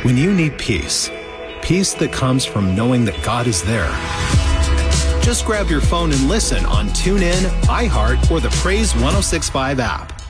When you need peace, peace that comes from knowing that God is there, just grab your phone and listen on TuneIn, iHeart, or the Praise 106.5 app.